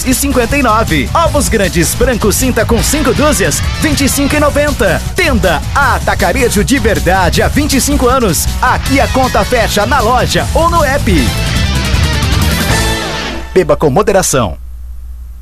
22,59. Ovos grandes branco cinta com 5 dúzias, 25,90. Tenda Atacarejo de Verdade há 25 anos. Aqui a conta fecha na loja ou no app. Beba com moderação.